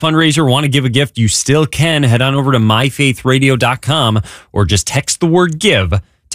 fundraiser, want to give a gift, you still can. Head on over to myfaithradio.com or just text the word give to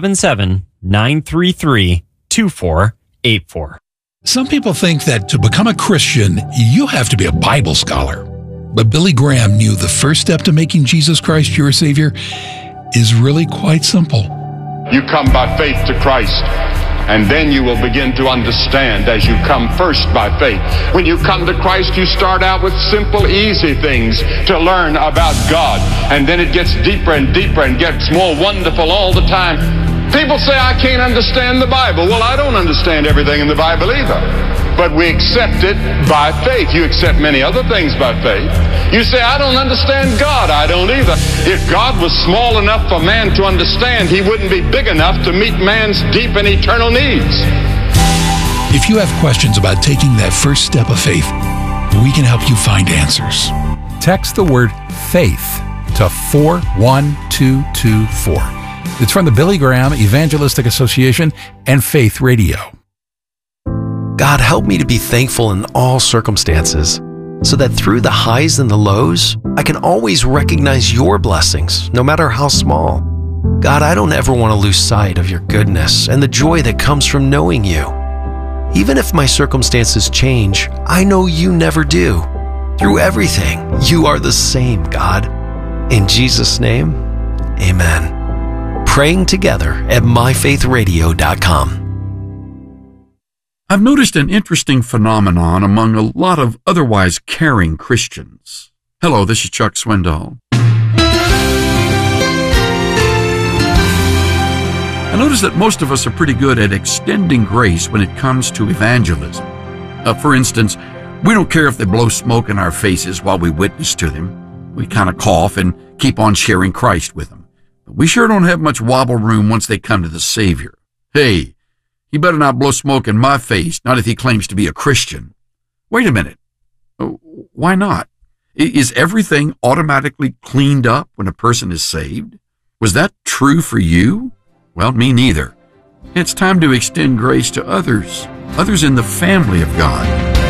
877-933-2484. Some people think that to become a Christian, you have to be a Bible scholar. But Billy Graham knew the first step to making Jesus Christ your Savior is really quite simple. You come by faith to Christ, and then you will begin to understand as you come first by faith. When you come to Christ, you start out with simple, easy things to learn about God, and then it gets deeper and deeper and gets more wonderful all the time. People say, I can't understand the Bible. Well, I don't understand everything in the Bible either. But we accept it by faith. You accept many other things by faith. You say, I don't understand God. I don't either. If God was small enough for man to understand, he wouldn't be big enough to meet man's deep and eternal needs. If you have questions about taking that first step of faith, we can help you find answers. Text the word FAITH to 41224. It's from the Billy Graham Evangelistic Association and Faith Radio. God, help me to be thankful in all circumstances, so that through the highs and the lows, I can always recognize your blessings, no matter how small. God, I don't ever want to lose sight of your goodness and the joy that comes from knowing you. Even if my circumstances change, I know you never do. Through everything, you are the same, God. In Jesus' name, amen. Praying together at myfaithradio.com. I've noticed an interesting phenomenon among a lot of otherwise caring Christians. Hello, this is Chuck Swindoll. I notice that most of us are pretty good at extending grace when it comes to evangelism. For instance, we don't care if they blow smoke in our faces while we witness to them. We kind of cough and keep on sharing Christ with them. But we sure don't have much wobble room once they come to the Savior. Hey, he better not blow smoke in my face, not if he claims to be a Christian. Wait a minute. Why not? Is everything automatically cleaned up when a person is saved? Was that true for you? Well, me neither. It's time to extend grace to others in the family of God.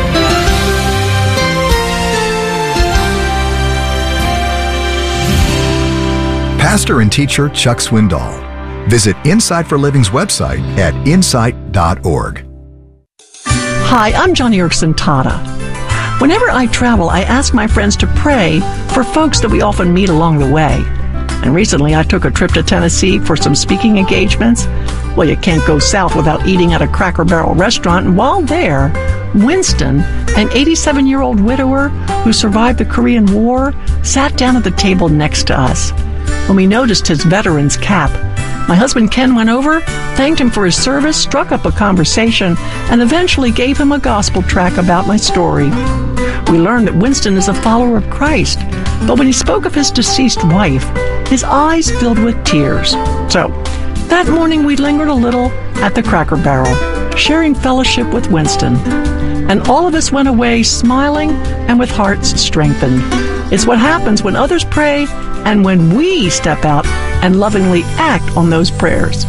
Pastor and teacher Chuck Swindoll. Visit Insight for Living's website at insight.org. Hi, I'm Johnny Erickson Tata. Whenever I travel, I ask my friends to pray for folks that we often meet along the way. And recently I took a trip to Tennessee for some speaking engagements. Well, you can't go south without eating at a Cracker Barrel restaurant. And while there, Winston, an 87-year-old widower who survived the Korean War, sat down at the table next to us. When we noticed his veteran's cap, my husband Ken went over, thanked him for his service, struck up a conversation, and eventually gave him a gospel tract about my story. We learned that Winston is a follower of Christ, but when he spoke of his deceased wife, his eyes filled with tears. So, that morning we lingered a little at the Cracker Barrel, sharing fellowship with Winston. And all of us went away smiling and with hearts strengthened. It's what happens when others pray and when we step out and lovingly act on those prayers.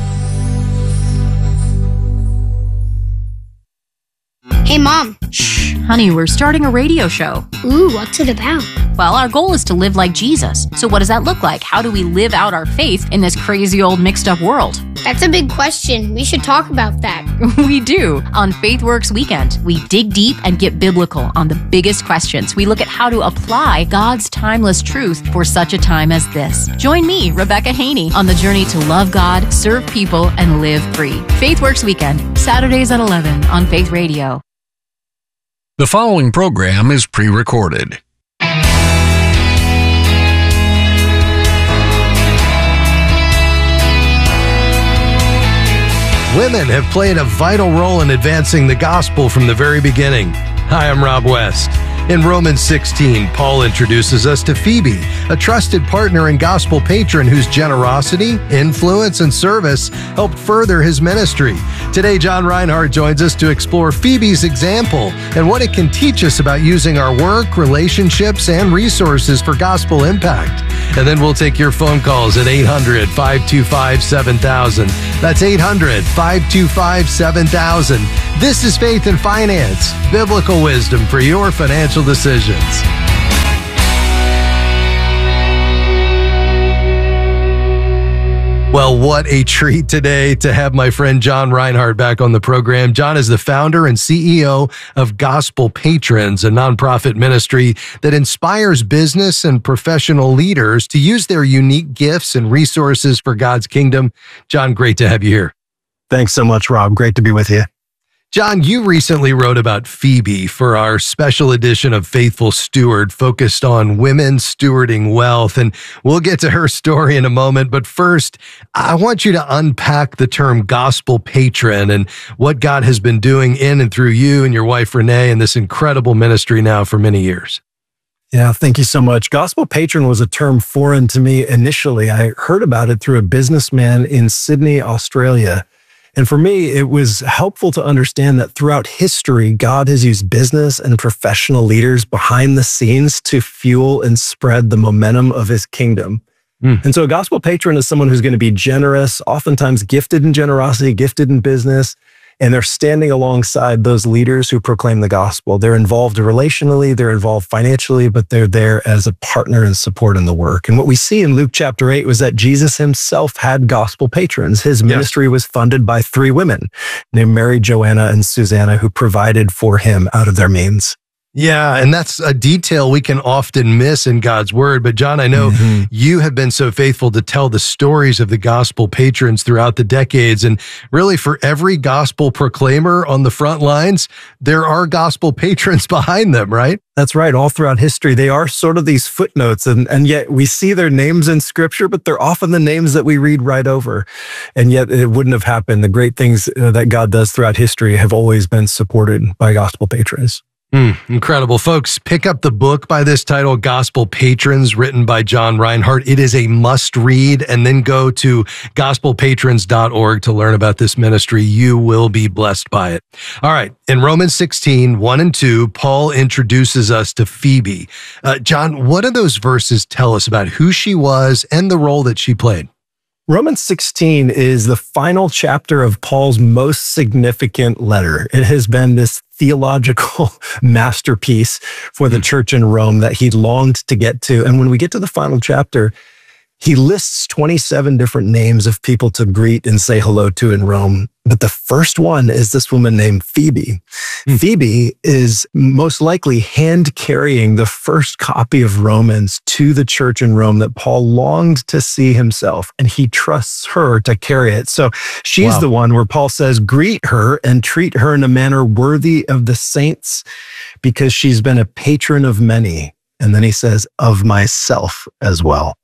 Hey, Mom. Shh, honey, we're starting a radio show. Ooh, what's it about? Well, our goal is to live like Jesus. So what does that look like? How do we live out our faith in this crazy old mixed up world? That's a big question. We should talk about that. We do. On FaithWorks Weekend, we dig deep and get biblical on the biggest questions. We look at how to apply God's timeless truth for such a time as this. Join me, Rebecca Haney, on the journey to love God, serve people, and live free. FaithWorks Weekend, Saturdays at 11 on Faith Radio. The following program is pre-recorded. Women have played a vital role in advancing the gospel from the very beginning. Hi, I'm Rob West. In Romans 16, Paul introduces us to Phoebe, a trusted partner and gospel patron whose generosity, influence, and service helped further his ministry. Today, John Reinhardt joins us to explore Phoebe's example and what it can teach us about using our work, relationships, and resources for gospel impact. And then we'll take your phone calls at 800-525-7000. That's 800-525-7000. This is Faith and Finance, biblical wisdom for your financial decisions. Well, what a treat today to have my friend John Reinhardt back on the program. John is the founder and CEO of Gospel Patrons, a nonprofit ministry that inspires business and professional leaders to use their unique gifts and resources for God's kingdom. John, great to have you here. Thanks so much, Rob. Great to be with you. John, you recently wrote about Phoebe for our special edition of Faithful Steward, focused on women stewarding wealth. And we'll get to her story in a moment. But first, I want you to unpack the term gospel patron and what God has been doing in and through you and your wife, Renee, in this incredible ministry now for many years. Yeah, thank you so much. Gospel patron was a term foreign to me initially. I heard about it through a businessman in Sydney, Australia. And for me, it was helpful to understand that throughout history, God has used business and professional leaders behind the scenes to fuel and spread the momentum of his kingdom. And so a gospel patron is someone who's going to be generous, oftentimes gifted in generosity, gifted in business, and they're standing alongside those leaders who proclaim the gospel. They're involved relationally, they're involved financially, but they're there as a partner and support in the work. And what we see in Luke chapter 8 was that Jesus himself had gospel patrons. His ministry was funded by 3 women named Mary, Joanna, and Susanna, who provided for him out of their means. Yeah, and that's a detail we can often miss in God's word. But John, I know you have been so faithful to tell the stories of the gospel patrons throughout the decades. And really, for every gospel proclaimer on the front lines, there are gospel patrons behind them, right? That's right. All throughout history, they are sort of these footnotes, and yet we see their names in Scripture, but they're often the names that we read right over. And yet it wouldn't have happened. The great things that God does throughout history have always been supported by gospel patrons. Incredible. Folks, pick up the book by this title, Gospel Patrons, written by John Reinhardt. It is a must read, and then go to gospelpatrons.org to learn about this ministry. You will be blessed by it. All right. In Romans 16, 1 and 2, Paul introduces us to Phoebe. John, what do those verses tell us about who she was and the role that she played? Romans 16 is the final chapter of Paul's most significant letter. It has been this theological masterpiece for the church in Rome that he longed to get to. And when we get to the final chapter, he lists 27 different names of people to greet and say hello to in Rome. But the first one is this woman named Phoebe. Phoebe is most likely hand-carrying the first copy of Romans to the church in Rome that Paul longed to see himself, and he trusts her to carry it. So she's the one where Paul says, greet her and treat her in a manner worthy of the saints, because she's been a patron of many. And then he says, of myself as well.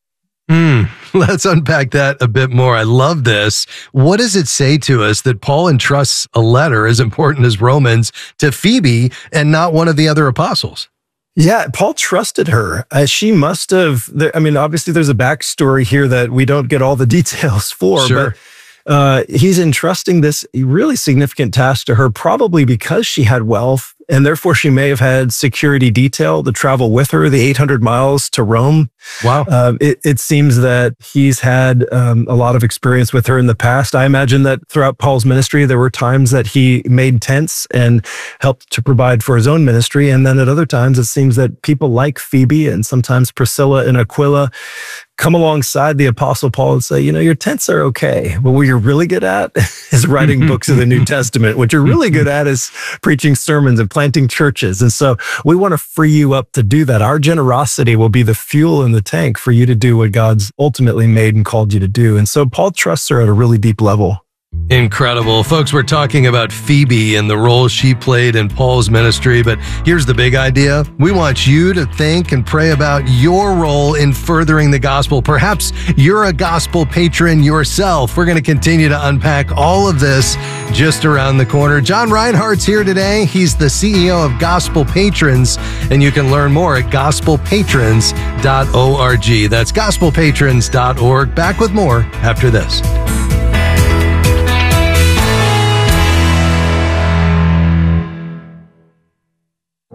Let's unpack that a bit more. I love this. What does it say to us that Paul entrusts a letter as important as Romans to Phoebe and not one of the other apostles? Yeah, Paul trusted her. She must have, obviously there's a backstory here that we don't get all the details for, but he's entrusting this really significant task to her, probably because she had wealth, and therefore she may have had security detail to travel with her the 800 miles to Rome. Wow. It seems that he's had a lot of experience with her in the past. I imagine that throughout Paul's ministry, there were times that he made tents and helped to provide for his own ministry. And then at other times, it seems that people like Phoebe and sometimes Priscilla and Aquila come alongside the Apostle Paul and say, your tents are okay, but what you're really good at is writing books of the New Testament. What you're really good at is preaching sermons and planting churches. And so we want to free you up to do that. Our generosity will be the fuel in the tank for you to do what God's ultimately made and called you to do. And so Paul trusts her at a really deep level. Incredible. Folks, we're talking about Phoebe and the role she played in Paul's ministry, but here's the big idea. We want you to think and pray about your role in furthering the gospel. Perhaps you're a gospel patron yourself. We're going to continue to unpack all of this just around the corner. John Reinhardt's here today. He's the CEO of Gospel Patrons, and you can learn more at gospelpatrons.org. That's gospelpatrons.org. Back with more after this.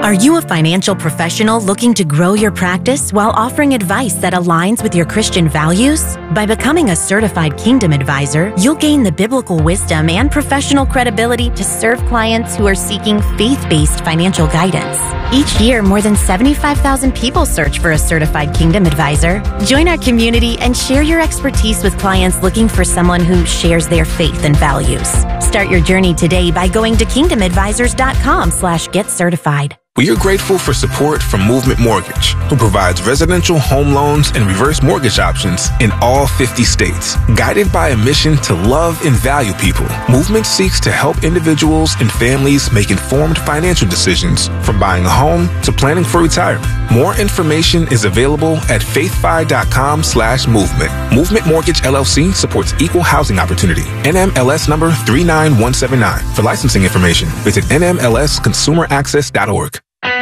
Are you a financial professional looking to grow your practice while offering advice that aligns with your Christian values? By becoming a certified Kingdom Advisor, you'll gain the biblical wisdom and professional credibility to serve clients who are seeking faith-based financial guidance. Each year, more than 75,000 people search for a certified Kingdom Advisor. Join our community and share your expertise with clients looking for someone who shares their faith and values. Start your journey today by going to kingdomadvisors.com/get-certified. We are grateful for support from Movement Mortgage, who provides residential home loans and reverse mortgage options in all 50 states. Guided by a mission to love and value people, Movement seeks to help individuals and families make informed financial decisions, from buying a home to planning for retirement. More information is available at faithfi.com/movement. Movement Mortgage LLC supports equal housing opportunity. NMLS number 39179. For licensing information, visit nmlsconsumeraccess.org.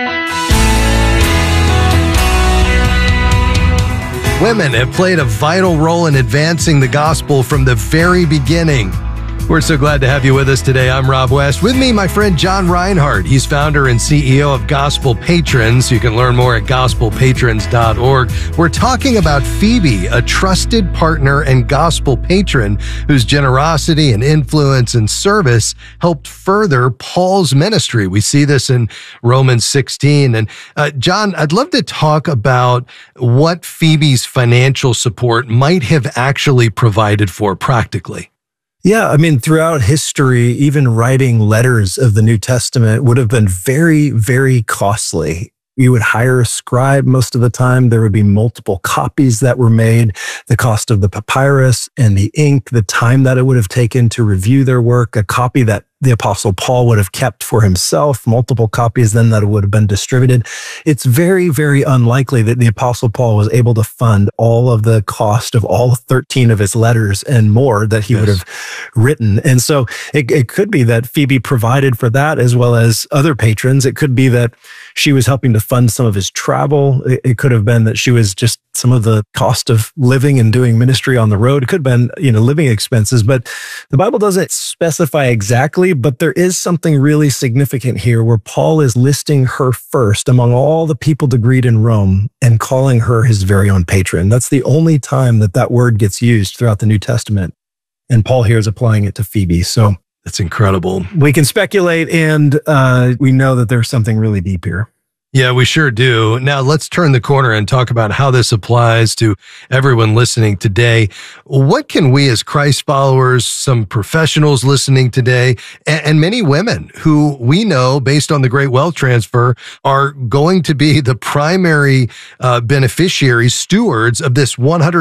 Women have played a vital role in advancing the gospel from the very beginning. We're so glad to have you with us today. I'm Rob West. With me, my friend John Reinhardt. He's founder and CEO of Gospel Patrons. You can learn more at gospelpatrons.org. We're talking about Phoebe, a trusted partner and gospel patron whose generosity and influence and service helped further Paul's ministry. We see this in Romans 16. And John, I'd love to talk about what Phoebe's financial support might have actually provided for practically. Yeah, I mean, throughout history, even writing letters of the New Testament would have been very, very costly. You would hire a scribe most of the time. There would be multiple copies that were made, the cost of the papyrus and the ink, the time that it would have taken to review their work, a copy that the Apostle Paul would have kept for himself, multiple copies then that would have been distributed. It's very, very unlikely that the Apostle Paul was able to fund all of the cost of all 13 of his letters and more that he would have written. And so it could be that Phoebe provided for that as well as other patrons. It could be that she was helping to fund some of his travel. It could have been that she was just some of the cost of living and doing ministry on the road. It could have been, living expenses, but the Bible doesn't specify exactly. But there is something really significant here where Paul is listing her first among all the people to greet in Rome and calling her his very own patron. That's the only time that word gets used throughout the New Testament. And Paul here is applying it to Phoebe. So that's incredible. We can speculate, and we know that there's something really deep here. Yeah, we sure do. Now let's turn the corner and talk about how this applies to everyone listening today. What can we as Christ followers, some professionals listening today, and many women who we know based on the Great Wealth Transfer are going to be the primary beneficiaries, stewards of this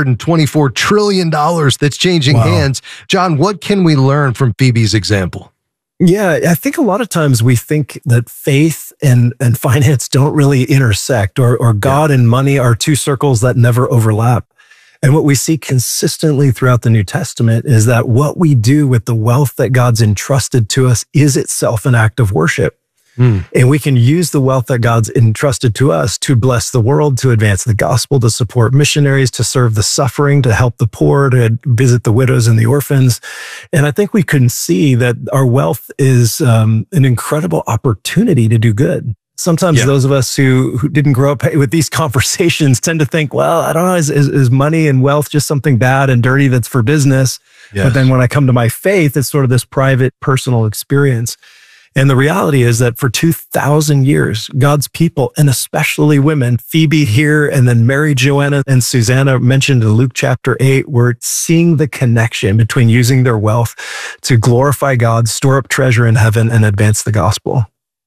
$124 trillion that's changing hands. John, what can we learn from Phoebe's example? Yeah, I think a lot of times we think that faith and finance don't really intersect, or God and money are two circles that never overlap. And what we see consistently throughout the New Testament is that what we do with the wealth that God's entrusted to us is itself an act of worship. And we can use the wealth that God's entrusted to us to bless the world, to advance the gospel, to support missionaries, to serve the suffering, to help the poor, to visit the widows and the orphans. And I think we can see that our wealth is an incredible opportunity to do good. Sometimes those of us who didn't grow up with these conversations tend to think, well, I don't know, is money and wealth just something bad and dirty that's for business? But then when I come to my faith, it's sort of this private, personal experience. And the reality is that for 2,000 years, God's people, and especially women, Phoebe here, and then Mary, Joanna, and Susanna mentioned in Luke chapter 8, were seeing the connection between using their wealth to glorify God, store up treasure in heaven, and advance the gospel.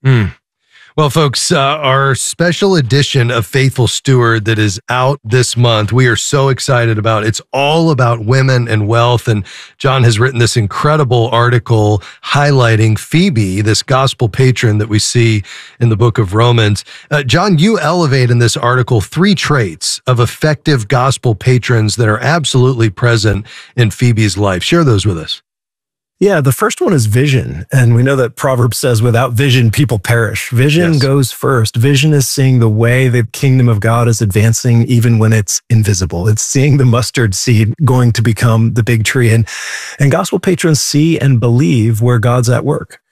Well, folks, our special edition of Faithful Steward that is out this month, we are so excited about. It's all about women and wealth. And John has written this incredible article highlighting Phoebe, this gospel patron that we see in the book of Romans. John, you elevate in this article 3 traits of effective gospel patrons that are absolutely present in Phoebe's life. Share those with us. Yeah, the first one is vision. And we know that Proverbs says, without vision, people perish. Vision goes first. Vision is seeing the way the kingdom of God is advancing, even when it's invisible. It's seeing the mustard seed going to become the big tree. And gospel patrons see and believe where God's at work.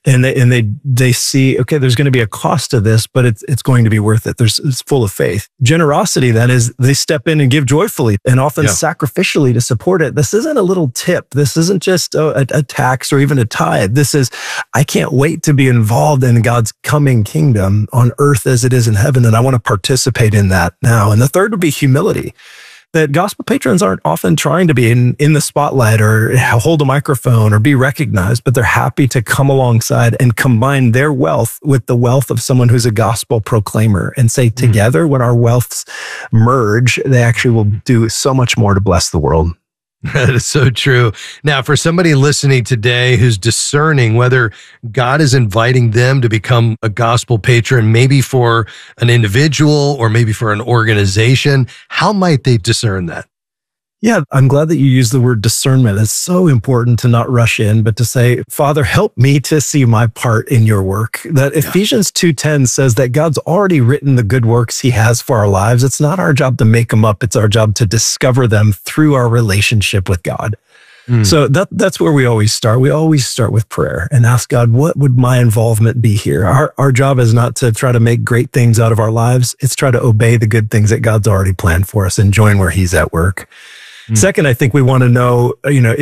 And they see, okay, there's going to be a cost to this, but it's going to be worth it. It's full of faith. Generosity, that is, they step in and give joyfully and often sacrificially to support it. This isn't a little tip. This isn't just a tax or even a tithe. This is, I can't wait to be involved in God's coming kingdom on earth as it is in heaven. And I want to participate in that now. And the third would be humility. That gospel patrons aren't often trying to be in the spotlight or hold a microphone or be recognized, but they're happy to come alongside and combine their wealth with the wealth of someone who's a gospel proclaimer and say together, when our wealths merge, they actually will do so much more to bless the world. That is so true. Now, for somebody listening today who's discerning whether God is inviting them to become a gospel patron, maybe for an individual or maybe for an organization, how might they discern that? Yeah, I'm glad that you used the word discernment. It's so important to not rush in, but to say, Father, help me to see my part in your work. That Ephesians 2:10 says that God's already written the good works he has for our lives. It's not our job to make them up. It's our job to discover them through our relationship with God. So that's where we always start. We always start with prayer and ask God, what would my involvement be here? Our job is not to try to make great things out of our lives. It's try to obey the good things that God's already planned for us and join where he's at work. Second, I think we want to know,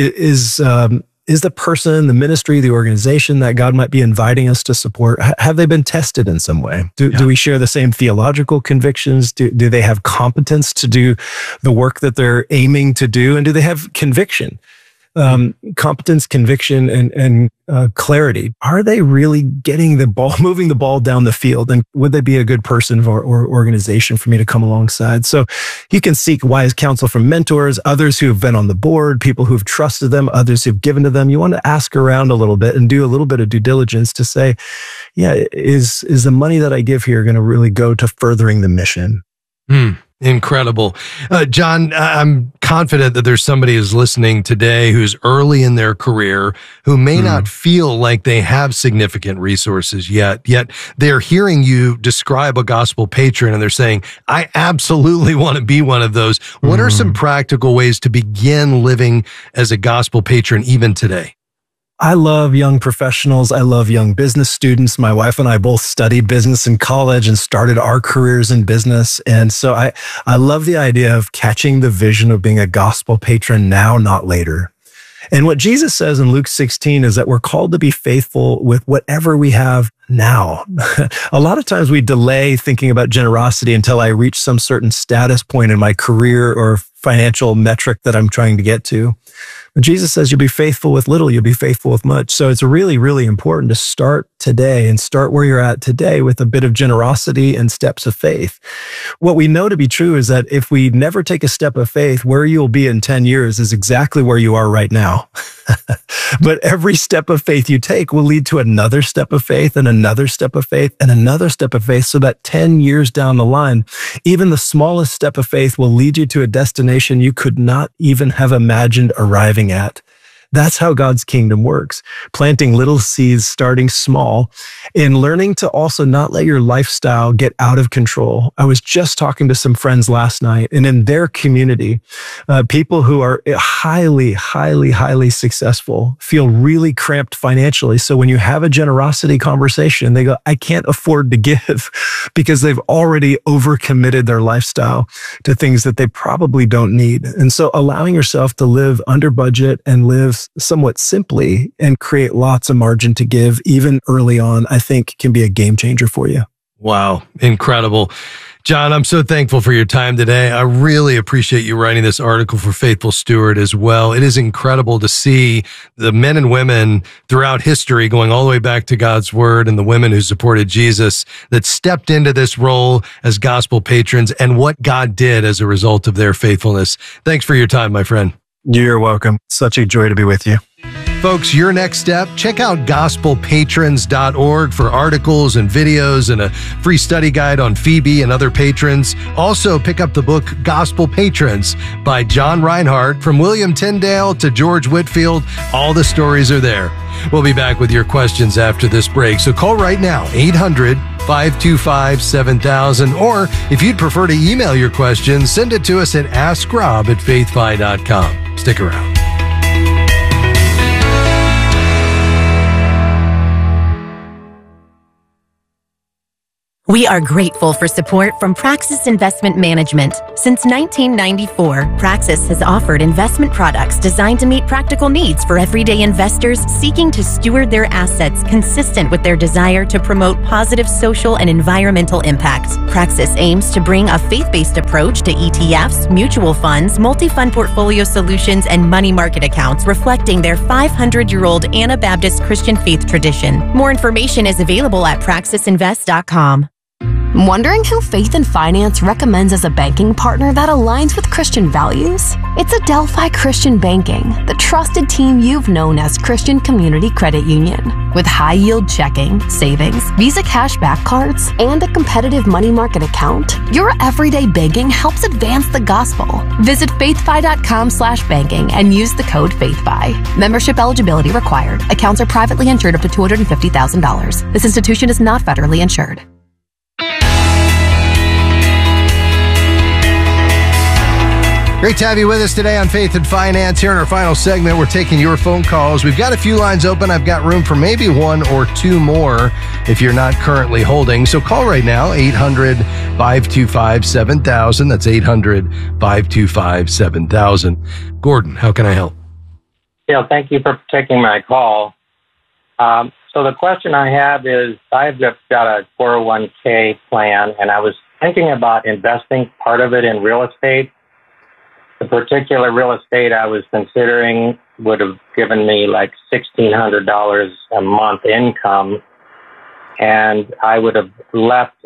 is the person, the ministry, the organization that God might be inviting us to support, have they been tested in some way? Do we share the same theological convictions? Do they have competence to do the work that they're aiming to do? And do they have conviction? Competence, conviction, and clarity. Are they really getting the ball, moving the ball down the field? And would they be a good person or organization for me to come alongside? So you can seek wise counsel from mentors, others who have been on the board, people who've trusted them, others who've given to them. You want to ask around a little bit and do a little bit of due diligence to say, is the money that I give here going to really go to furthering the mission? Incredible. John, I'm confident that there's somebody who's listening today who's early in their career who may not feel like they have significant resources yet they're hearing you describe a gospel patron and they're saying, I absolutely want to be one of those. What are some practical ways to begin living as a gospel patron even today? I love young professionals. I love young business students. My wife and I both studied business in college and started our careers in business. And so I love the idea of catching the vision of being a gospel patron now, not later. And what Jesus says in Luke 16 is that we're called to be faithful with whatever we have now. A lot of times we delay thinking about generosity until I reach some certain status point in my career or financial metric that I'm trying to get to. But Jesus says you'll be faithful with little, you'll be faithful with much. So it's really, really important to start today and start where you're at today with a bit of generosity and steps of faith. What we know to be true is that if we never take a step of faith, where you'll be in 10 years is exactly where you are right now. But every step of faith you take will lead to another step of faith and another step of faith and another step of faith, so that 10 years down the line, even the smallest step of faith will lead you to a destination you could not even have imagined arriving at. That's how God's kingdom works. Planting little seeds, starting small, and learning to also not let your lifestyle get out of control. I was just talking to some friends last night, and in their community, people who are highly, highly, highly successful feel really cramped financially. So when you have a generosity conversation, they go, I can't afford to give, because they've already overcommitted their lifestyle to things that they probably don't need. And so allowing yourself to live under budget and live somewhat simply and create lots of margin to give even early on, I think can be a game changer for you. Wow. Incredible. John, I'm so thankful for your time today. I really appreciate you writing this article for Faithful Steward as well. It is incredible to see the men and women throughout history, going all the way back to God's Word, and the women who supported Jesus that stepped into this role as gospel patrons, and what God did as a result of their faithfulness. Thanks for your time, my friend. You're welcome. Such a joy to be with you. Folks, your next step, check out gospelpatrons.org for articles and videos and a free study guide on Phoebe and other patrons. Also, pick up the book Gospel Patrons by John Reinhardt. From William Tyndale to George Whitefield, all the stories are there. We'll be back with your questions after this break, so call right now, 800-525-7000, or if you'd prefer to email your questions, send it to us at askrob@faithfi.com. Stick around. We are grateful for support from Praxis Investment Management. Since 1994, Praxis has offered investment products designed to meet practical needs for everyday investors seeking to steward their assets consistent with their desire to promote positive social and environmental impact. Praxis aims to bring a faith-based approach to ETFs, mutual funds, multi-fund portfolio solutions, and money market accounts reflecting their 500-year-old Anabaptist Christian faith tradition. More information is available at praxisinvest.com. Wondering who Faith and Finance recommends as a banking partner that aligns with Christian values? It's Adelphi Christian Banking, the trusted team you've known as Christian Community Credit Union. With high-yield checking, savings, Visa cashback cards, and a competitive money market account, your everyday banking helps advance the gospel. Visit faithfi.com/banking and use the code FAITHFI. Membership eligibility required. Accounts are privately insured up to $250,000. This institution is not federally insured. Great to have you with us today on Faith and Finance. Here in our final segment, we're taking your phone calls. We've got a few lines open. I've got room for maybe one or two more if you're not currently holding. So call right now, 800-525-7000. That's 800-525-7000. Gordon, how can I help? Yeah, thank you for taking my call. So the question I have is, I've just got a 401k plan, and I was thinking about investing part of it in real estate. The particular real estate I was considering would have given me like $1,600 a month income, and I would have left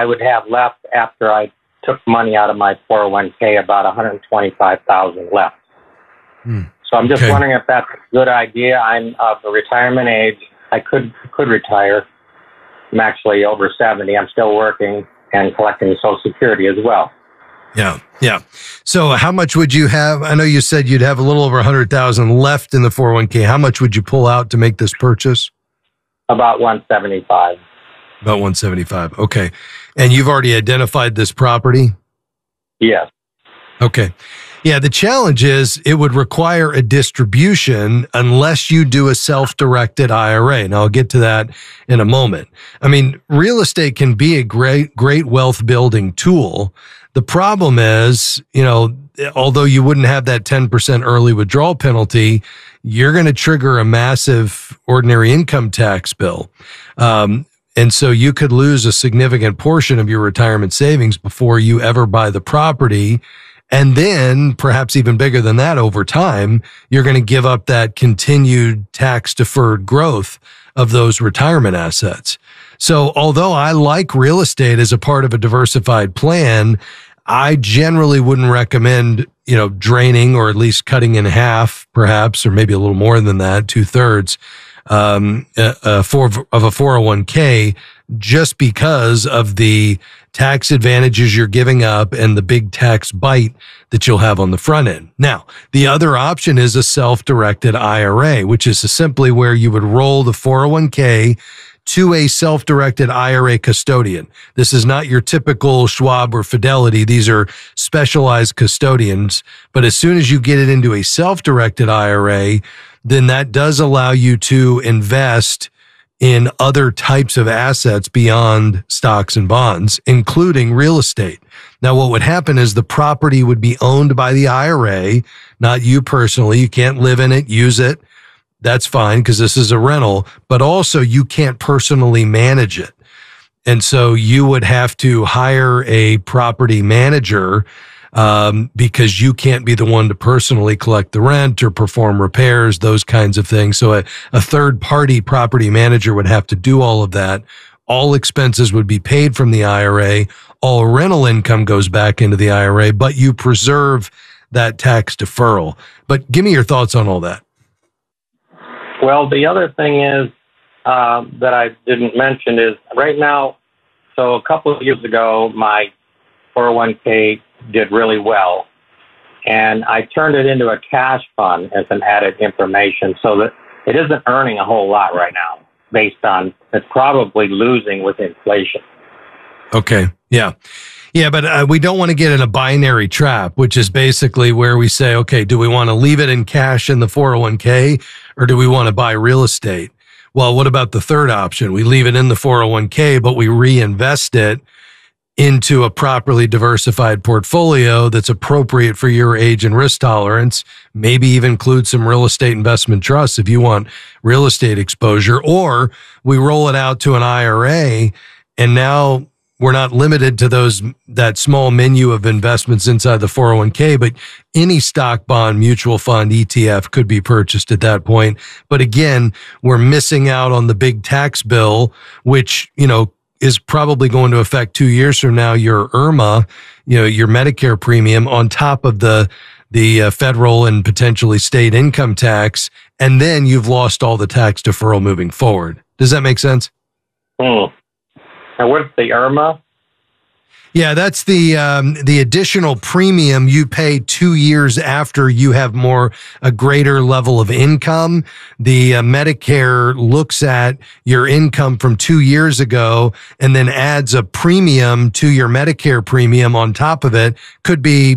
after I took money out of my 401k about $125,000 left. So I'm just wondering if that's a good idea. I'm of the retirement age. I could retire. I'm actually over 70. I'm still working and collecting Social Security as well. Yeah. So how much would you have? I know you said you'd have a little over 100,000 left in the 401k. How much would you pull out to make this purchase? About 175. About 175. Okay. And you've already identified this property? Yes. Okay. Yeah, the challenge is it would require a distribution unless you do a self-directed IRA. And I'll get to that in a moment. I mean, real estate can be a great wealth building tool. The problem is, although you wouldn't have that 10% early withdrawal penalty, you're going to trigger a massive ordinary income tax bill. And so you could lose a significant portion of your retirement savings before you ever buy the property. And then perhaps even bigger than that over time, you're going to give up that continued tax deferred growth of those retirement assets. So although I like real estate as a part of a diversified plan, I generally wouldn't recommend, draining or at least cutting in half, perhaps, or maybe a little more than that, 2/3, of a 401k, just because of the tax advantages you're giving up and the big tax bite that you'll have on the front end. Now, the other option is a self-directed IRA, which is simply where you would roll the 401k to a self-directed IRA custodian. This is not your typical Schwab or Fidelity. These are specialized custodians. But as soon as you get it into a self-directed IRA, then that does allow you to invest in other types of assets beyond stocks and bonds, including real estate. Now, what would happen is the property would be owned by the IRA, not you personally. You can't live in it, use it. That's fine because this is a rental, but also you can't personally manage it. And so you would have to hire a property manager because you can't be the one to personally collect the rent or perform repairs, those kinds of things. So a third-party property manager would have to do all of that. All expenses would be paid from the IRA. All rental income goes back into the IRA, but you preserve that tax deferral. But give me your thoughts on all that. Well, the other thing is that I didn't mention is right now, so a couple of years ago, my 401k did really well, and I turned it into a cash fund as an added information so that it isn't earning a whole lot right now based on it's probably losing with inflation. Okay. Yeah. Yeah, but we don't want to get in a binary trap, which is basically where we say, okay, do we want to leave it in cash in the 401k or do we want to buy real estate? Well, what about the third option? We leave it in the 401k, but we reinvest it into a properly diversified portfolio that's appropriate for your age and risk tolerance. Maybe even include some real estate investment trusts if you want real estate exposure, or we roll it out to an IRA, and now we're not limited to that small menu of investments inside the 401k, but any stock, bond, mutual fund, ETF could be purchased at that point. But again, we're missing out on the big tax bill, which, is probably going to affect 2 years from now your IRMA, your Medicare premium on top of the federal and potentially state income tax. And then you've lost all the tax deferral moving forward. Does that make sense? And what's the IRMA? Yeah, that's the additional premium you pay 2 years after you have a greater level of income. The Medicare looks at your income from 2 years ago and then adds a premium to your Medicare premium on top of it. Could be,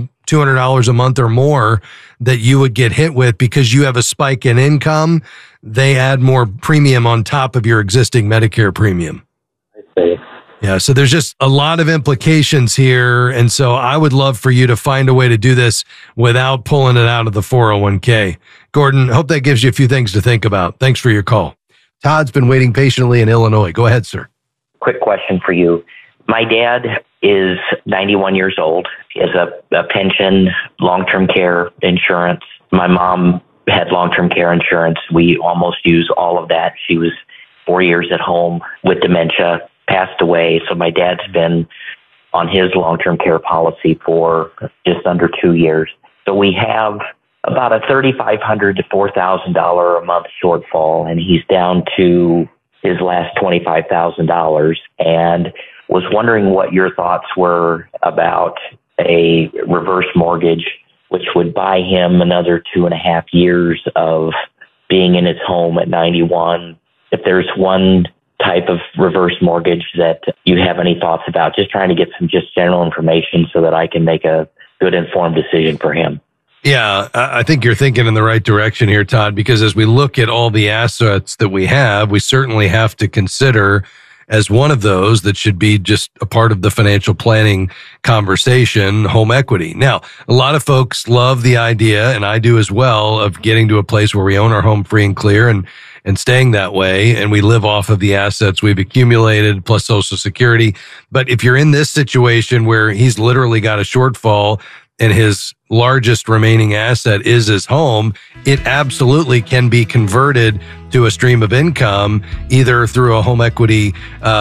$200 a month or more that you would get hit with because you have a spike in income. They add more premium on top of your existing Medicare premium. I see. Yeah, so there's just a lot of implications here. And so I would love for you to find a way to do this without pulling it out of the 401k. Gordon, hope that gives you a few things to think about. Thanks for your call. Todd's been waiting patiently in Illinois. Go ahead, sir. Quick question for you. My dad is 91 years old. He has a pension, long-term care insurance. My mom had long-term care insurance. We almost use all of that. She was 4 years at home with dementia, passed away. So my dad's been on his long-term care policy for just under 2 years. So we have about a $3,500 to $4,000 a month shortfall, and he's down to his last $25,000, and was wondering what your thoughts were about a reverse mortgage, which would buy him another 2.5 years of being in his home at 91. If there's one type of reverse mortgage that you have any thoughts about, just trying to get some just general information so that I can make a good informed decision for him. Yeah, I think you're thinking in the right direction here, Todd, because as we look at all the assets that we have, we certainly have to consider as one of those that should be just a part of the financial planning conversation, home equity. Now, a lot of folks love the idea, and I do as well, of getting to a place where we own our home free and clear and staying that way, and we live off of the assets we've accumulated plus Social Security. But if you're in this situation where he's literally got a shortfall and his largest remaining asset is his home, it absolutely can be converted to a stream of income, either through a home equity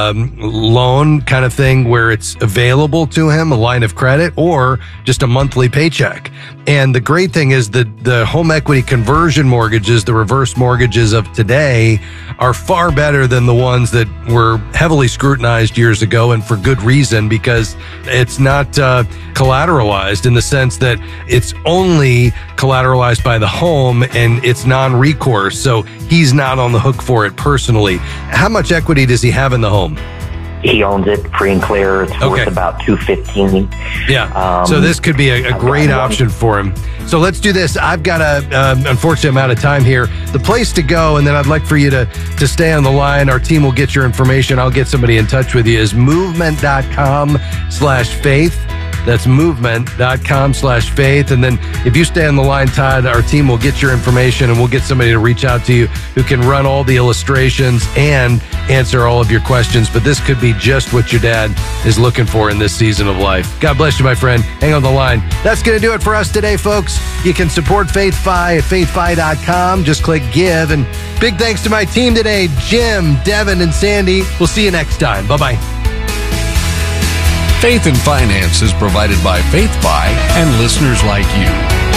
loan kind of thing where it's available to him, a line of credit, or just a monthly paycheck. And the great thing is that the home equity conversion mortgages, the reverse mortgages of today, are far better than the ones that were heavily scrutinized years ago, and for good reason, because it's not collateralized in the sense that it's only collateralized by the home and it's non-recourse. So he's not on the hook for it personally. How much equity does he have in the home? He owns it free and clear. It's worth about $215. Yeah. So this could be a great option for him. So let's do this. I've got unfortunate amount of time here. The place to go, and then I'd like for you to stay on the line. Our team will get your information. I'll get somebody in touch with you. Is movement.com/faith. That's movement.com/faith. And then if you stay on the line, Todd, our team will get your information and we'll get somebody to reach out to you who can run all the illustrations and answer all of your questions. But this could be just what your dad is looking for in this season of life. God bless you, my friend. Hang on the line. That's going to do it for us today, folks. You can support FaithFi at faithfi.com. Just click give. And big thanks to my team today, Jim, Devin, and Sandy. We'll see you next time. Bye-bye. Faith and Finance is provided by FaithFi and listeners like you.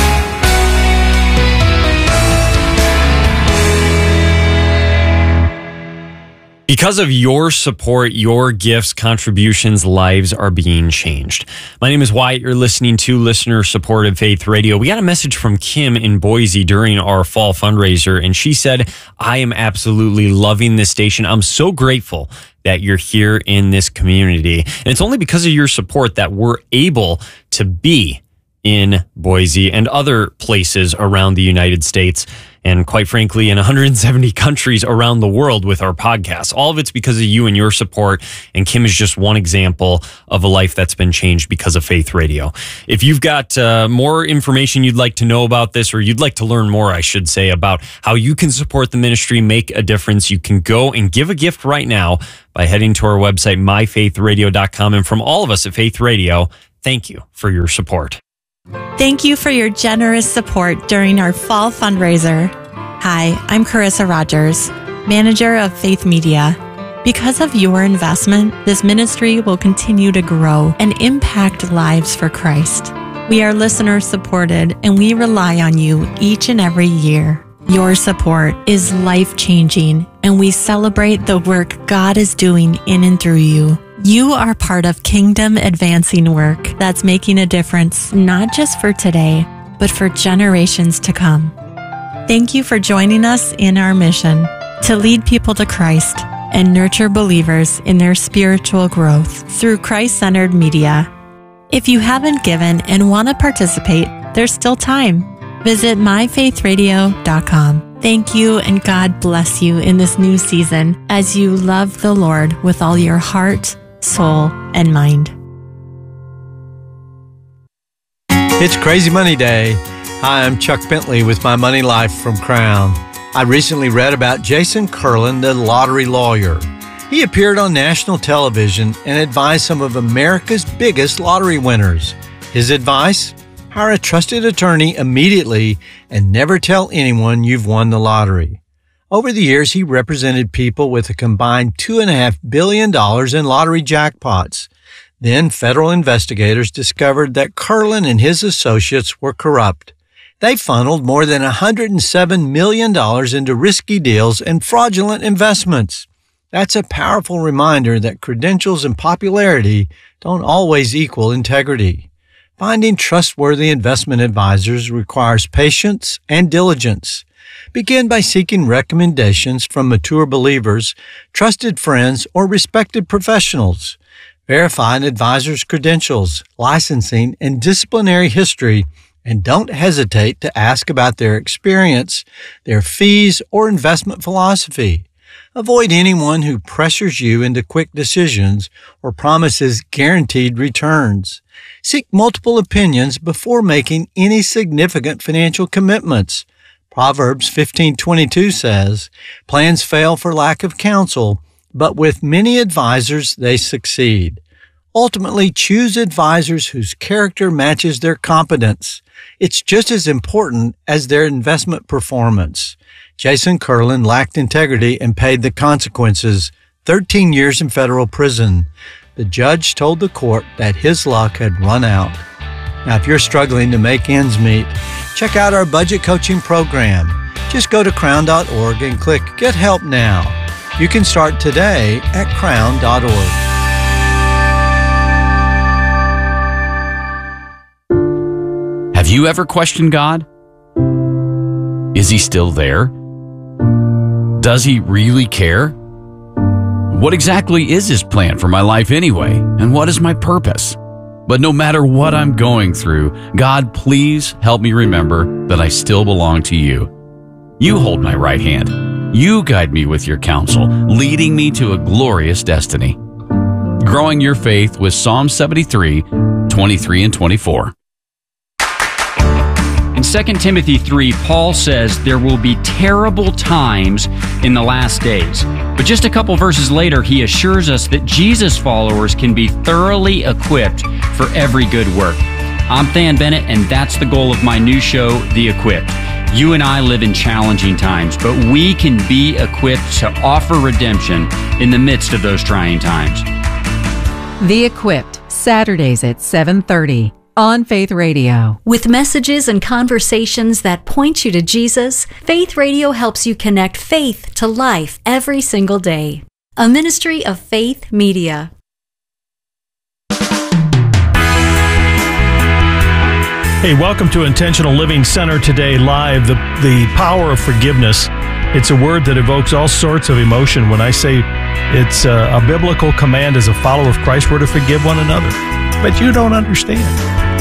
Because of your support, your gifts, contributions, lives are being changed. My name is Wyatt. You're listening to listener-supported Faith Radio. We got a message from Kim in Boise during our fall fundraiser, and she said, I am absolutely loving this station. I'm so grateful that you're here in this community. And it's only because of your support that we're able to be in Boise and other places around the United States. and quite frankly, in 170 countries around the world with our podcast. All of it's because of you and your support, and Kim is just one example of a life that's been changed because of Faith Radio. If you've got more information you'd like to know about this, or you'd like to learn more, I should say, about how you can support the ministry, make a difference, you can go and give a gift right now by heading to our website, myfaithradio.com. And from all of us at Faith Radio, thank you for your support. Thank you for your generous support during our fall fundraiser. Hi, I'm Carissa Rogers, manager of Faith Media. Because of your investment, this ministry will continue to grow and impact lives for Christ. We are listener supported, and we rely on you each and every year. Your support is life-changing, and we celebrate the work God is doing in and through you. You are part of kingdom advancing work that's making a difference, not just for today, but for generations to come. Thank you for joining us in our mission to lead people to Christ and nurture believers in their spiritual growth through Christ-centered media. If you haven't given and want to participate, there's still time. Visit myfaithradio.com. Thank you, and God bless you in this new season as you love the Lord with all your heart, soul, and mind. It's Crazy Money Day. Hi, I'm Chuck Bentley with My Money Life from Crown. I recently read about Jason Curlin, the lottery lawyer. He appeared on national television and advised some of America's biggest lottery winners. His advice? Hire a trusted attorney immediately and never tell anyone you've won the lottery. Over the years, he represented people with a combined $2.5 billion in lottery jackpots. Then federal investigators discovered that Curlin and his associates were corrupt. They funneled more than $107 million into risky deals and fraudulent investments. That's a powerful reminder that credentials and popularity don't always equal integrity. Finding trustworthy investment advisors requires patience and diligence. Begin by seeking recommendations from mature believers, trusted friends, or respected professionals. Verify an advisor's credentials, licensing, and disciplinary history, and don't hesitate to ask about their experience, their fees, or investment philosophy. Avoid anyone who pressures you into quick decisions or promises guaranteed returns. Seek multiple opinions before making any significant financial commitments. Proverbs 15:22 says, "Plans fail for lack of counsel, but with many advisors they succeed." Ultimately, choose advisors whose character matches their competence. It's just as important as their investment performance. Jason Curlin lacked integrity and paid the consequences, 13 years in federal prison. The judge told the court that his luck had run out. Now, if you're struggling to make ends meet, check out our budget coaching program. Just go to crown.org and click Get Help Now. You can start today at crown.org. Have you ever questioned God? Is he still there? Does he really care? What exactly is his plan for my life anyway? And what is my purpose? But no matter what I'm going through, God, please help me remember that I still belong to you. You hold my right hand. You guide me with your counsel, leading me to a glorious destiny. Growing your faith with Psalm 73, 23 and 24. In 2 Timothy 3, Paul says there will be terrible times in the last days. But just a couple verses later, he assures us that Jesus followers can be thoroughly equipped for every good work. I'm Than Bennett, and that's the goal of my new show, The Equipped. You and I live in challenging times, but we can be equipped to offer redemption in the midst of those trying times. The Equipped, Saturdays at 7:30. On Faith Radio. With messages and conversations that point you to Jesus, Faith Radio helps you connect faith to life every single day. A ministry of Faith Media. Hey, welcome to Intentional Living Center Today Live, the power of forgiveness. It's a word that evokes all sorts of emotion. When I say it's a biblical command as a follower of Christ, we're to forgive one another. But you don't understand.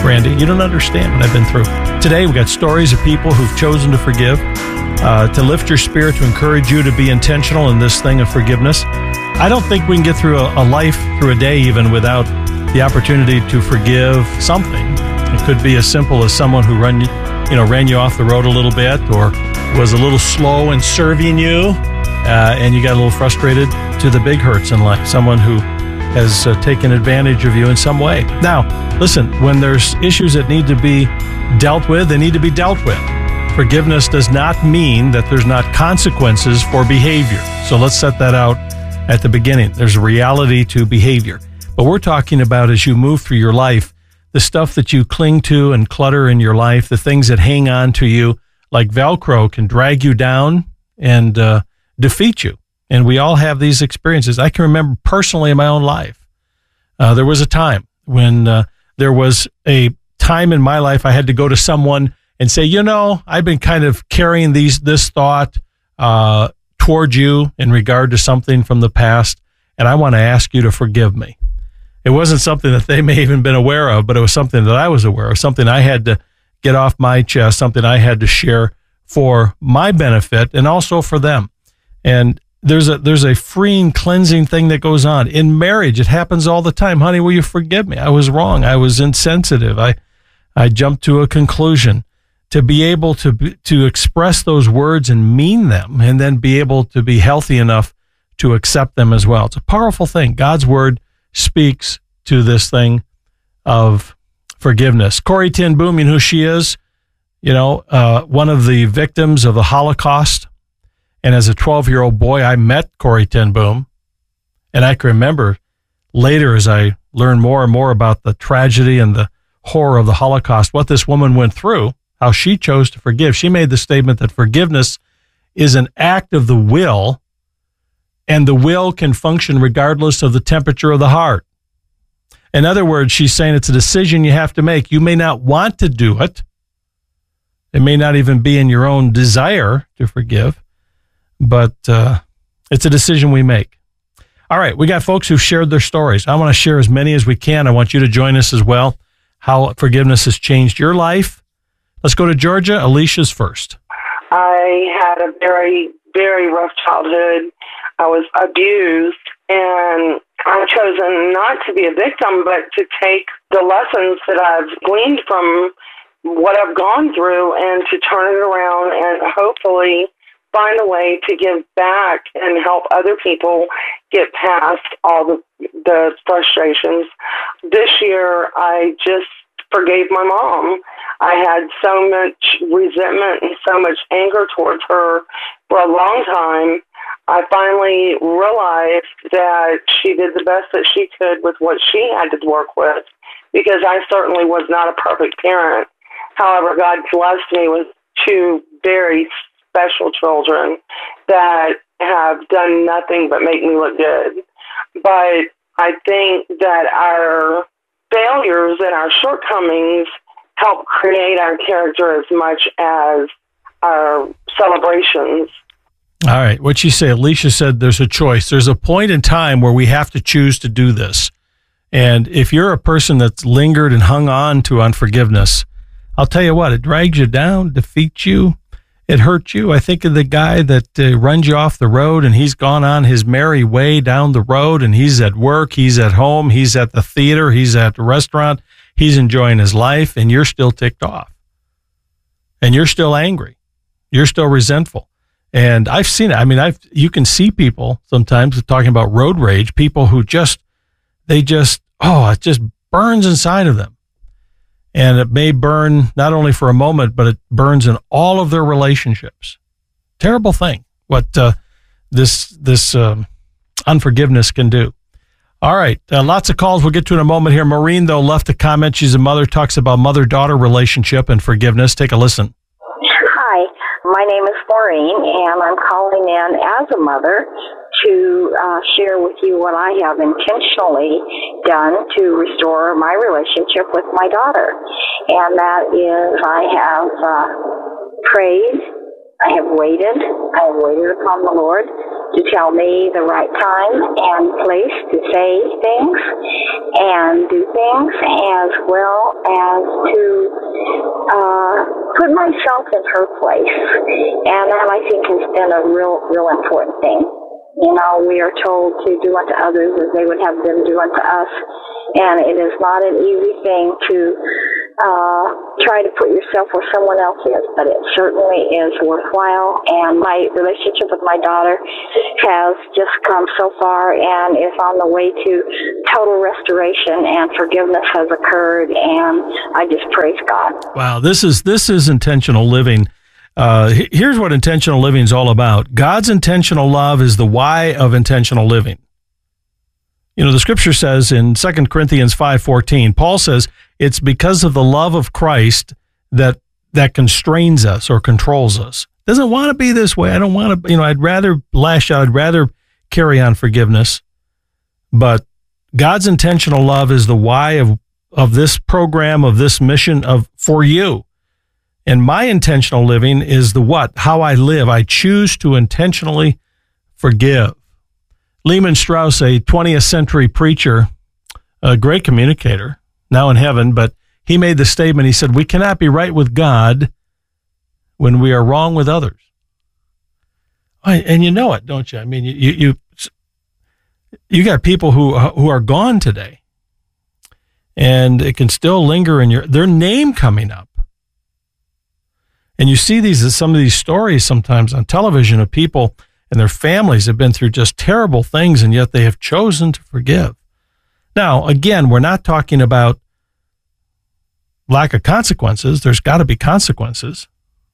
Randy. You don't understand what I've been through. Today, we got stories of people who've chosen to forgive, to lift your spirit, to encourage you to be intentional in this thing of forgiveness. I don't think we can get through a life, through a day even, without the opportunity to forgive something. It could be as simple as someone who ran you off the road a little bit, or was a little slow in serving you, and you got a little frustrated, to the big hurts in life. Someone who has taken advantage of you in some way. Now, listen, when there's issues that need to be dealt with, they need to be dealt with. Forgiveness does not mean that there's not consequences for behavior. So let's set that out at the beginning. There's a reality to behavior. But we're talking about, as you move through your life, the stuff that you cling to and clutter in your life, the things that hang on to you like Velcro can drag you down and defeat you. And we all have these experiences. I can remember personally in my own life, there was a time when there was a time in my life I had to go to someone and say, I've been kind of carrying this thought toward you in regard to something from the past, and I want to ask you to forgive me. It wasn't something that they may have even been aware of, but it was something that I was aware of, something I had to get off my chest, something I had to share for my benefit and also for them. And there's a freeing, cleansing thing that goes on. In marriage, it happens all the time. Honey, will you forgive me? I was wrong. I was insensitive. I jumped to a conclusion. To be able to express those words and mean them, and then be able to be healthy enough to accept them as well. It's a powerful thing. God's word speaks to this thing of forgiveness. Corrie ten Boom, you know who she is? One of the victims of the Holocaust. And as a 12-year-old boy, I met Corrie ten Boom. And I can remember later, as I learned more and more about the tragedy and the horror of the Holocaust, what this woman went through, how she chose to forgive. She made the statement that forgiveness is an act of the will, and the will can function regardless of the temperature of the heart. In other words, she's saying it's a decision you have to make. You may not want to do it. It may not even be in your own desire to forgive, but it's a decision we make. All right, we got folks who've shared their stories. I want to share as many as we can. I want you to join us as well, how forgiveness has changed your life. Let's go to Georgia. Alicia's first. I had a very, very rough childhood. I was abused, and I've chosen not to be a victim, but to take the lessons that I've gleaned from what I've gone through and to turn it around and hopefully find a way to give back and help other people get past all the frustrations. This year, I just forgave my mom. I had so much resentment and so much anger towards her for a long time. I finally realized that she did the best that she could with what she had to work with, because I certainly was not a perfect parent. However, God blessed me with two very special children that have done nothing but make me look good. But I think that our failures and our shortcomings help create our character as much as our celebrations. All right. What you say, Alicia said there's a choice. There's a point in time where we have to choose to do this. And if you're a person that's lingered and hung on to unforgiveness, I'll tell you what, it drags you down, defeats you, it hurts you. I think of the guy that runs you off the road, and he's gone on his merry way down the road, and he's at work, he's at home, he's at the theater, he's at the restaurant, he's enjoying his life, and you're still ticked off. And you're still angry. You're still resentful. And I've seen it. I mean, you can see people sometimes talking about road rage, people who it just burns inside of them. And it may burn not only for a moment, but it burns in all of their relationships. Terrible thing, what this unforgiveness can do. All right, lots of calls we'll get to in a moment here. Maureen, though, left a comment. She's a mother, talks about mother-daughter relationship and forgiveness. Take a listen. Hi, my name is Maureen, and I'm calling in as a mother to share with you what I have intentionally done to restore my relationship with my daughter. And that is, I have prayed, I have waited upon the Lord to tell me the right time and place to say things. and do things, as well as to put myself in her place. And that, I think, has been a real important thing. You know, we are told to do unto others as they would have them do unto us. And it is not an easy thing to try to put yourself where someone else is, but it certainly is worthwhile. And my relationship with my daughter has just come so far and is on the way to total restoration, and forgiveness has occurred, and I just praise God. Wow, this is intentional living. Here's what intentional living is all about. God's intentional love is the why of intentional living. You know, the scripture says in 2 Corinthians 5:14, Paul says, it's because of the love of Christ that constrains us or controls us. Doesn't want to be this way. I don't want to, I'd rather lash out. I'd rather carry on forgiveness. But God's intentional love is the why of this program, of this mission for you. And my intentional living is the what, how I live. I choose to intentionally forgive. Lehman Strauss, a 20th century preacher, a great communicator, now in heaven, but he made the statement, he said, we cannot be right with God when we are wrong with others. And you know it, don't you? I mean, you got people who are gone today, and it can still linger in their name coming up. And you see some of these stories sometimes on television of people and their families have been through just terrible things, and yet they have chosen to forgive. Now, again, we're not talking about lack of consequences. There's got to be consequences.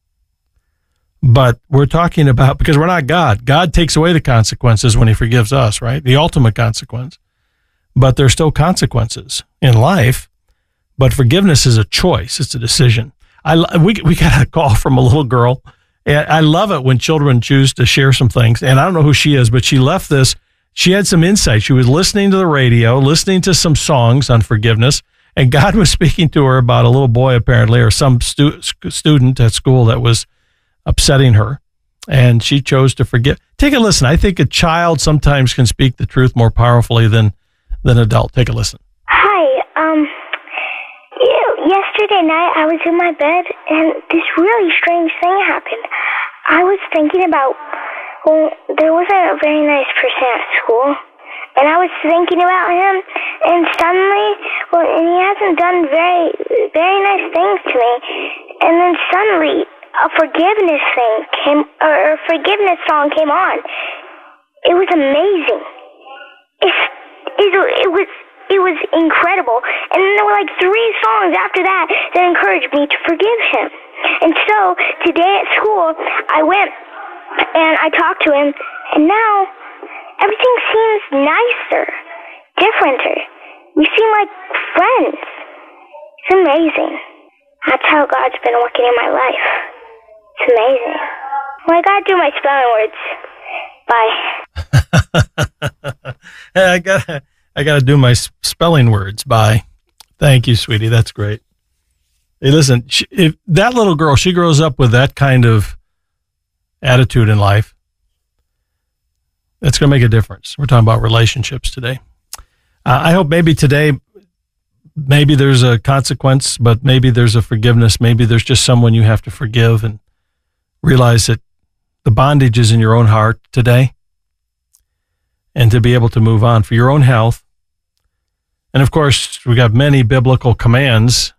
But we're talking about, because we're not God. God takes away the consequences when he forgives us, right? The ultimate consequence. But there's still consequences in life. But forgiveness is a choice. It's a decision. We got a call from a little girl. And I love it when children choose to share some things. And I don't know who she is, but she left this. She had some insight. She was listening to the radio, listening to some songs on forgiveness, and God was speaking to her about a little boy, apparently, or some student at school that was upsetting her, and she chose to forgive. Take a listen. I think a child sometimes can speak the truth more powerfully than an adult. Take a listen. Hi. Yesterday night I was in my bed and this really strange thing happened. I was thinking about, there wasn't a very nice person at school, and I was thinking about him, and suddenly, and he hasn't done very, very nice things to me, and then suddenly a forgiveness song came on. It was amazing. It was incredible. And then there were like 3 songs after that encouraged me to forgive him. And so today at school, I went and I talked to him, and now everything seems nicer, differenter. We seem like friends. It's amazing. That's how God's been working in my life. It's amazing. Well, I gotta do my spelling words. Bye. Hey, I gotta do my spelling words. Bye. Thank you, sweetie. That's great. Hey, listen, if that little girl, she grows up with that kind of attitude in life, that's going to make a difference. We're talking about relationships today. I hope maybe today, maybe there's a consequence, but maybe there's a forgiveness. Maybe there's just someone you have to forgive and realize that the bondage is in your own heart today, and to be able to move on for your own health. And of course, we got many biblical commands.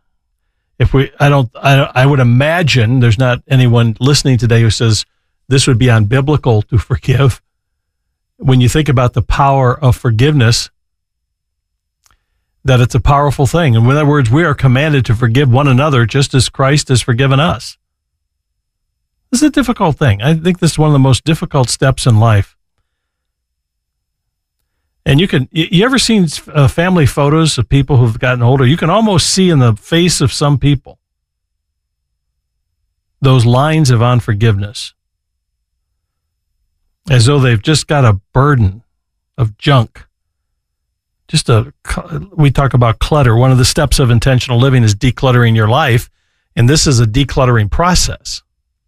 I would imagine there's not anyone listening today who says this would be unbiblical to forgive. When you think about the power of forgiveness, that it's a powerful thing. And in other words, we are commanded to forgive one another just as Christ has forgiven us. This is a difficult thing. I think this is one of the most difficult steps in life. And you ever seen family photos of people who've gotten older? You can almost see in the face of some people those lines of unforgiveness, as though they've just got a burden of junk. We talk about clutter. One of the steps of intentional living is decluttering your life, and this is a decluttering process.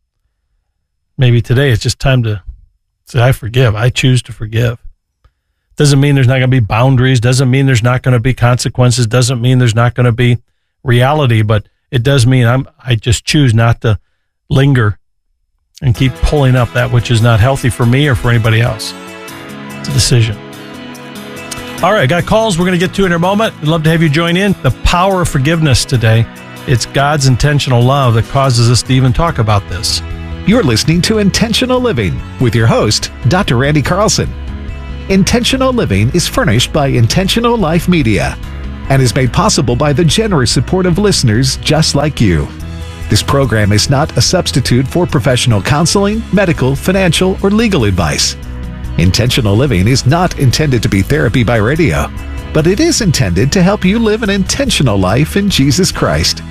Maybe today it's just time to say, I forgive. I choose to forgive. Doesn't mean there's not going to be boundaries. Doesn't mean there's not going to be consequences. Doesn't mean there's not going to be reality. But it does mean I just choose not to linger and keep pulling up that which is not healthy for me or for anybody else. It's a decision. All right, got calls we're going to get to in a moment. I'd love to have you join in. The power of forgiveness today. It's God's intentional love that causes us to even talk about this. You're listening to Intentional Living with your host, Dr. Randy Carlson. Intentional Living is furnished by Intentional Life Media and is made possible by the generous support of listeners just like you. This program is not a substitute for professional counseling, medical, financial, or legal advice. Intentional Living is not intended to be therapy by radio, but it is intended to help you live an intentional life in Jesus Christ.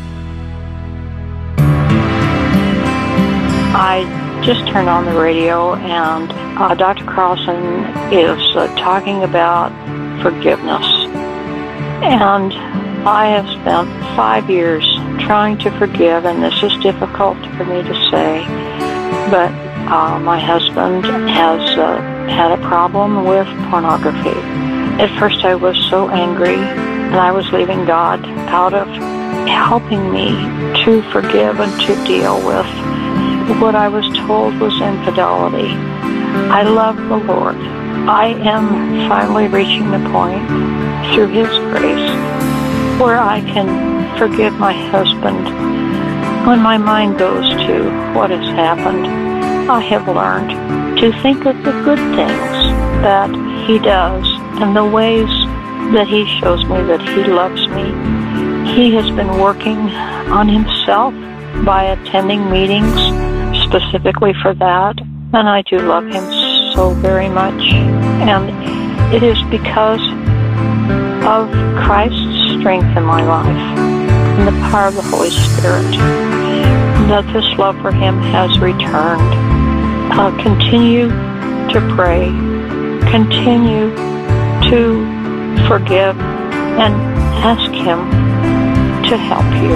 I just turned on the radio, and Dr. Carlson is talking about forgiveness. And I have spent 5 years trying to forgive, and this is difficult for me to say, but my husband has had a problem with pornography. At first I was so angry, and I was leaving God out of helping me to forgive and to deal with what I was told was infidelity. I love the Lord. I am finally reaching the point through His grace where I can forgive my husband. When my mind goes to what has happened, I have learned to think of the good things that He does and the ways that He shows me that He loves me. He has been working on Himself by attending meetings specifically for that, and I do love Him so very much. And it is because of Christ's strength in my life and the power of the Holy Spirit that this love for Him has returned. Continue to pray, continue to forgive, and ask Him to help you.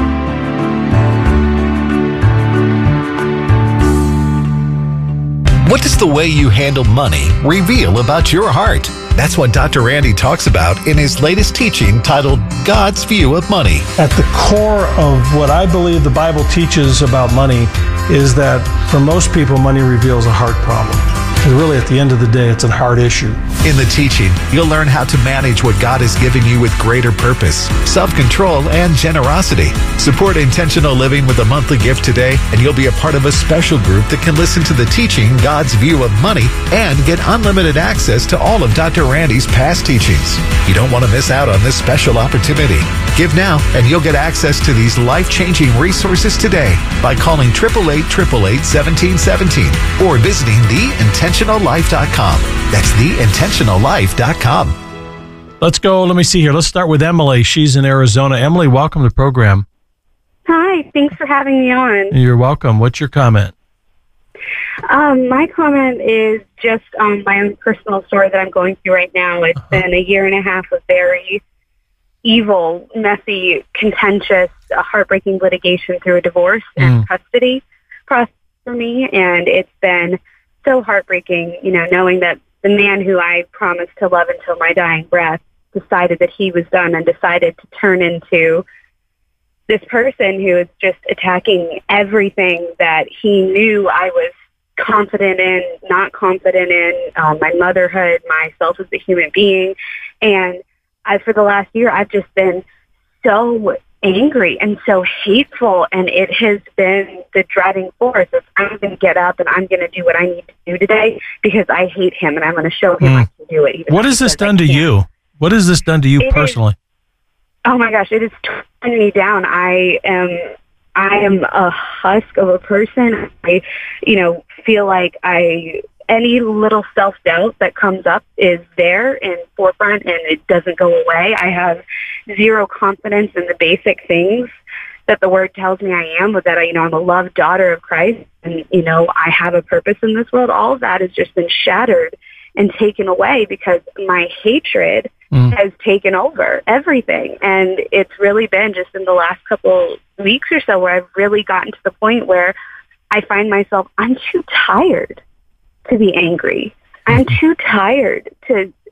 What does the way you handle money reveal about your heart? That's what Dr. Randy talks about in his latest teaching titled God's View of Money. At the core of what I believe the Bible teaches about money is that for most people, money reveals a heart problem. Because really, at the end of the day, it's a heart issue. In the teaching, you'll learn how to manage what God has given you with greater purpose, self-control, and generosity. Support intentional living with a monthly gift today, and you'll be a part of a special group that can listen to the teaching God's View of Money and get unlimited access to all of Dr. Randy's past teachings. You don't want to miss out on this special opportunity. Give now, and you'll get access to these life-changing resources today by calling 888-888-1717 or visiting theintentionallife.com. That's theintentionallife.com. Let's go. Let me see here. Let's start with Emily. She's in Arizona. Emily, welcome to the program. Hi. Thanks for having me on. You're welcome. What's your comment? My comment is just my own personal story that I'm going through right now. It's been a year and a half of very evil, messy, contentious, heartbreaking litigation through a divorce and custody process for me. And it's been so heartbreaking, knowing that the man who I promised to love until my dying breath decided that he was done and decided to turn into this person who is just attacking everything that he knew I was confident in, not confident in, my motherhood, myself as a human being. And for the last year, I've just been so angry and so hateful, and it has been the driving force of I'm going to get up and I'm going to do what I need to do today because I hate him and I'm going to show him I can do it. What has this done to you? What has this done to you personally? Oh my gosh, it has torn me down. I am a husk of a person. I, feel like any little self-doubt that comes up is there in forefront and it doesn't go away. I have zero confidence in the basic things that the Word tells me I am, but that I'm a loved daughter of Christ and, I have a purpose in this world. All of that has just been shattered and taken away because my hatred has taken over everything. And it's really been just in the last couple weeks or so where I've really gotten to the point where I find myself, I'm too tired to be angry. I'm too tired to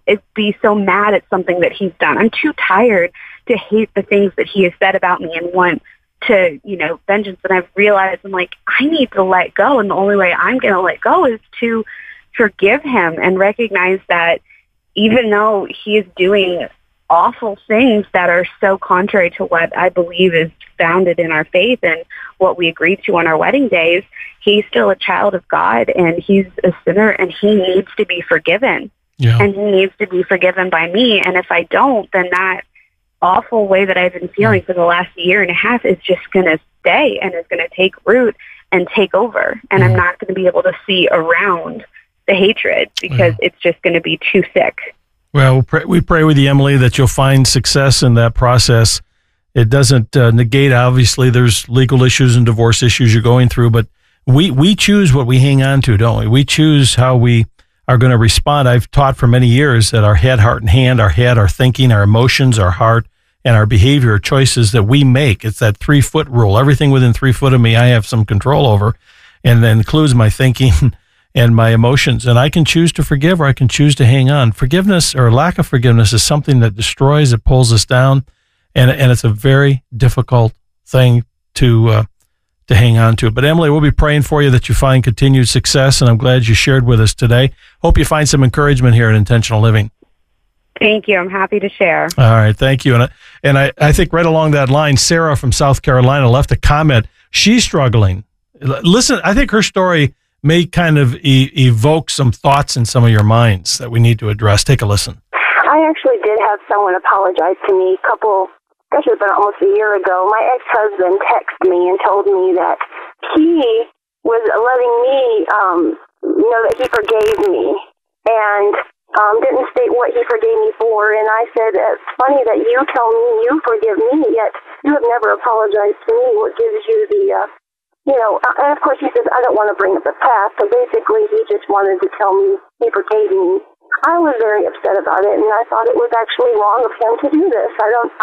be so mad at something that he's done. I'm too tired to hate the things that he has said about me and want to, vengeance. And I've realized I'm like, I need to let go. And the only way I'm going to let go is to forgive him and recognize that even though he is doing awful things that are so contrary to what I believe is founded in our faith and what we agreed to on our wedding days, he's still a child of God, and he's a sinner, and he needs to be forgiven. Yeah. And he needs to be forgiven by me. And if I don't, then that awful way that I've been feeling for the last year and a half is just going to stay and is going to take root and take over. And I'm not going to be able to see around the hatred because it's just going to be too thick. Well, we pray with you, Emily, that you'll find success in that process. It doesn't negate, obviously, there's legal issues and divorce issues you're going through, but we choose what we hang on to, don't we? We choose how we are going to respond. I've taught for many years that our head, heart, and hand, our head, our thinking, our emotions, our heart, and our behavior are choices that we make. It's that 3-foot rule. Everything within 3 foot of me, I have some control over, and that includes my thinking and my emotions. And I can choose to forgive or I can choose to hang on. Forgiveness or lack of forgiveness is something that destroys, it pulls us down, and it's a very difficult thing to hang on to. But Emily, we'll be praying for you that you find continued success, and I'm glad you shared with us today. Hope you find some encouragement here at Intentional Living. Thank you. I'm happy to share. All right. Thank you. And I think right along that line, Sarah from South Carolina left a comment. She's struggling. Listen, I think her story may kind of evoke some thoughts in some of your minds that we need to address. Take a listen. I actually did have someone apologize to me it's been almost a year ago. My ex-husband texted me and told me that he was letting me know that he forgave me and didn't state what he forgave me for. And I said, it's funny that you tell me you forgive me, yet you have never apologized to me. What gives you the, and of course he says, I don't want to bring up the past. So basically he just wanted to tell me he forgave me. I was very upset about it, and I thought it was actually wrong of him to do this.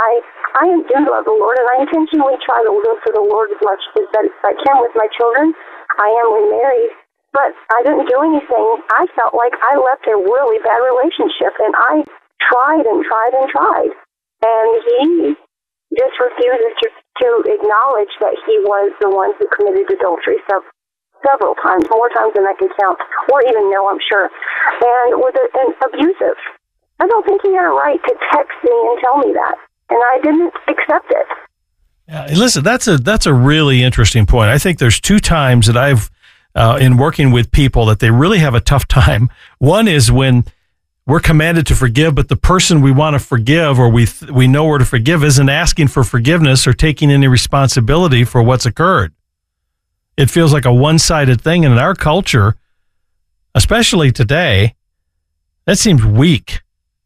I do love the Lord, and I intentionally try to live for the Lord as much as I can with my children. I am remarried, but I didn't do anything. I felt like I left a really bad relationship, and I tried and tried and tried. And he just refuses to acknowledge that he was the one who committed adultery several times, more times than I can count, or even know, I'm sure, and was abusive. I don't think he had a right to text me and tell me that, and I didn't accept it. Yeah, listen, that's a really interesting point. I think there's 2 times that I've, in working with people, that they really have a tough time. One is when we're commanded to forgive, but the person we want to forgive or we know where to forgive isn't asking for forgiveness or taking any responsibility for what's occurred. It feels like a one-sided thing. And in our culture, especially today, that seems weak.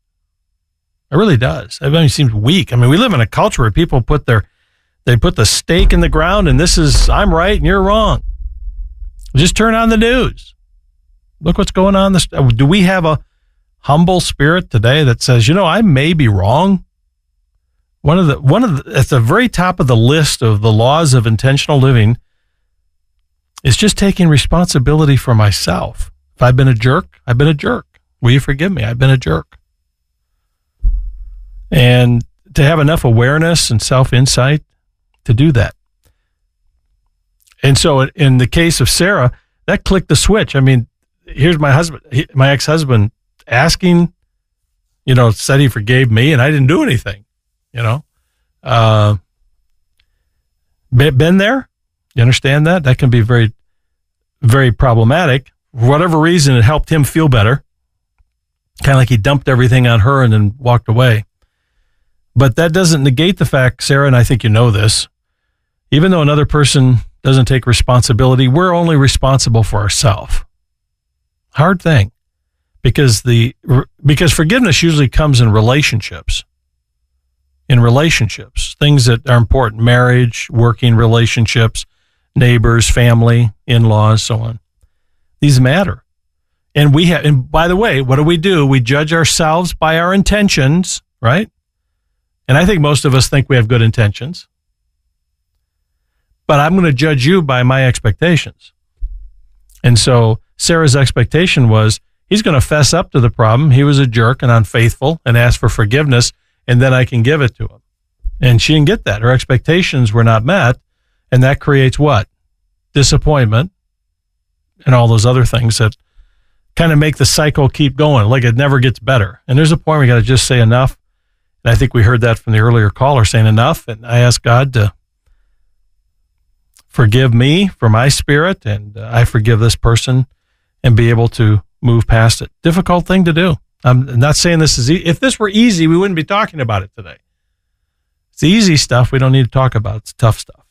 It really does. It seems weak. I mean, we live in a culture where people put the stake in the ground and this is, I'm right and you're wrong. Just turn on the news. Look what's going on. Do we have a humble spirit today that says, I may be wrong? One of the at the very top of the list of the laws of intentional living is just taking responsibility for myself. If I've been a jerk, I've been a jerk. Will you forgive me? I've been a jerk. And to have enough awareness and self-insight to do that. And so in the case of Sarah, that clicked the switch. I mean, here's my husband, my ex-husband asking, said he forgave me and I didn't do anything, been there. You understand that? That can be very, very problematic. For whatever reason, it helped him feel better. Kind of like he dumped everything on her and then walked away. But that doesn't negate the fact, Sarah, and I think you know this, even though another person doesn't take responsibility, we're only responsible for ourselves. Hard thing. Because forgiveness usually comes in relationships. Things that are important, marriage, working relationships, neighbors, family, in-laws, so on. These matter. And by the way, what do? We judge ourselves by our intentions, right? And I think most of us think we have good intentions. But I'm going to judge you by my expectations. And so Sarah's expectation was, He's going to fess up to the problem. He was a jerk and unfaithful and ask for forgiveness, and then I can give it to him. And she didn't get that. Her expectations were not met, and that creates what? Disappointment and all those other things that kind of make the cycle keep going, like it never gets better. And there's a point where we got to just say enough. And I think we heard that from the earlier caller saying enough. And I asked God to forgive me for my spirit, and I forgive this person and be able to move past it. Difficult thing to do. I'm not saying this is easy. If this were easy, we wouldn't be talking about it today. It's the easy stuff we don't need to talk about. It's tough stuff.